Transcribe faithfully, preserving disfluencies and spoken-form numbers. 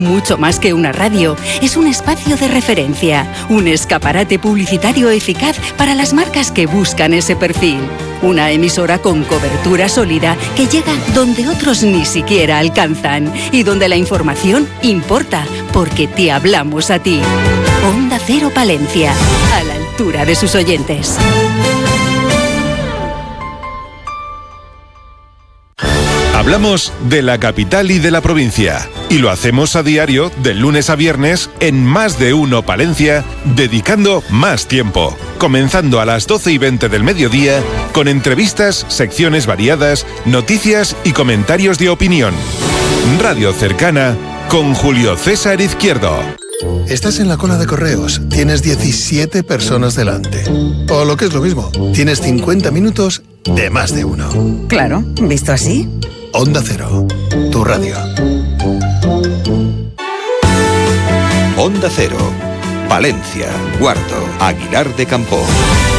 Mucho más que una radio, es un espacio de referencia, un escaparate publicitario eficaz para las marcas que buscan ese perfil. Una emisora con cobertura sólida que llega donde otros ni siquiera alcanzan y donde la información importa porque te hablamos a ti. Onda Cero Palencia, a la altura de sus oyentes. Hablamos de la capital y de la provincia. Y lo hacemos a diario, de lunes a viernes, en Más de Uno Palencia, dedicando más tiempo. Comenzando a las doce y veinte del mediodía, con entrevistas, secciones variadas, noticias y comentarios de opinión. Radio cercana, con Julio César Izquierdo. Estás en la cola de correos, tienes diecisiete personas delante. O lo que es lo mismo, tienes cincuenta minutos de Más de Uno. Claro, visto así. Onda Cero, tu radio. Onda Cero, Palencia, Guardo, Aguilar de Campoo.